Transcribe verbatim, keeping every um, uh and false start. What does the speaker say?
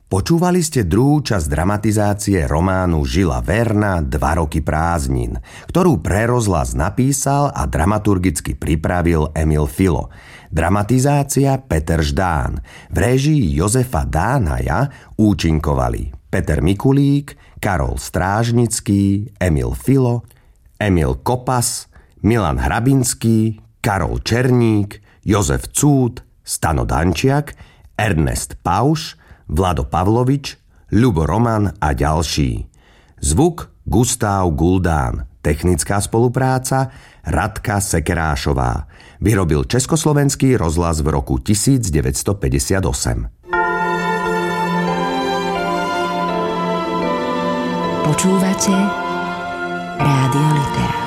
Počúvali ste druhú časť dramatizácie románu Žila Verna Dva roky prázdnin, ktorú pre rozhlas napísal a dramaturgicky pripravil Emil Filo. Dramatizácia Peter Ždán. V réžii Jozefa Dánaja účinkovali Peter Mikulík, Karol Strážnický, Emil Filo, Emil Kopas, Milan Hrabinský, Karol Černík, Jozef Cúd, Stano Dančiak, Ernest Pauš, Vlado Pavlovič, Ľubo Roman a ďalší. Zvuk Gustáv Guldán. Technická spolupráca Radka Sekerášová. Vyrobil Československý rozhlas v roku devätnásťstopäťdesiatosem. Počúvate Rádio Litera.